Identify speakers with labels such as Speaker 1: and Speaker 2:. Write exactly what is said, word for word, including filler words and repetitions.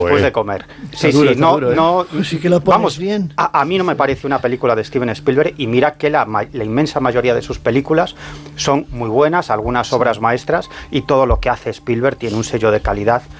Speaker 1: Después de comer. Sí,
Speaker 2: duro,
Speaker 1: sí, no,
Speaker 2: duro, ¿eh?
Speaker 1: no,
Speaker 3: Pues sí que lo pones
Speaker 1: vamos,
Speaker 3: bien.
Speaker 1: A, a mí no me parece una película de Steven Spielberg, y mira que la, la inmensa mayoría de sus películas son muy buenas, algunas obras maestras, y todo lo que hace Spielberg tiene un sello de calidad